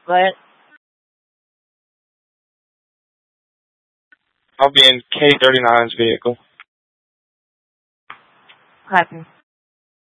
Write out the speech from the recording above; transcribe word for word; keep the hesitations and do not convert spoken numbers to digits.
Go ahead. I'll be in K thirty-nine's vehicle. Copy.